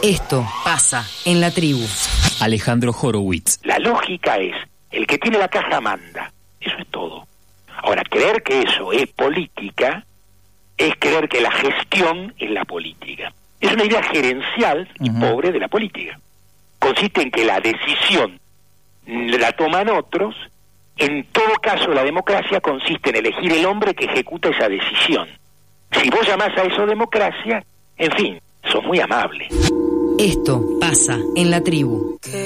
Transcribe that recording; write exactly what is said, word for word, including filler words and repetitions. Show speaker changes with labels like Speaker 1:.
Speaker 1: Esto pasa en la tribu.
Speaker 2: Alejandro Horowitz.
Speaker 3: La lógica es, el que tiene la caja manda. Eso es todo. Ahora, creer que eso es política es creer que la gestión es la política. Es una idea gerencial y uh-huh. pobre de la política. Consiste en que la decisión la toman otros. En todo caso, la democracia consiste en elegir el hombre que ejecuta esa decisión. Si vos llamás a eso democracia, en fin, sos muy amable.
Speaker 1: Esto pasa en la tribu.